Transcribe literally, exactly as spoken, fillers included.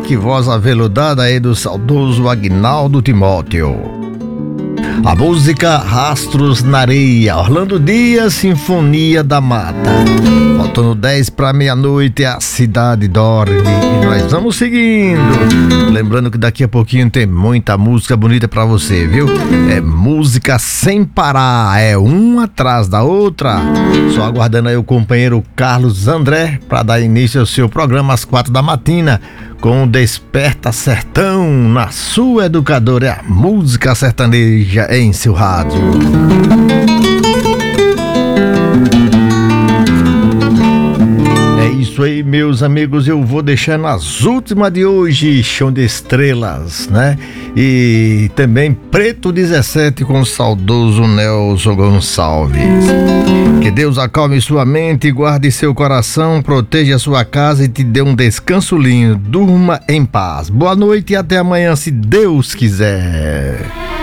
Que voz aveludada aí do saudoso Agnaldo Timóteo. A música Rastros na Areia, Orlando Dias, Sinfonia da Mata. Faltando dez para meia-noite, a cidade dorme e nós vamos seguindo. Lembrando que daqui a pouquinho tem muita música bonita para você, viu? É música sem parar, é uma atrás da outra. Só aguardando aí o companheiro Carlos André para dar início ao seu programa às quatro da matina. Com o Desperta Sertão na sua educadora, é a música sertaneja em seu rádio. É isso aí, meus amigos, eu vou deixando as últimas de hoje, Chão de Estrelas, né? E também Preto dezessete com o saudoso Nelson Gonçalves. Que Deus acalme sua mente, guarde seu coração, proteja sua casa e te dê um descanso lindo. Durma em paz. Boa noite e até amanhã, se Deus quiser.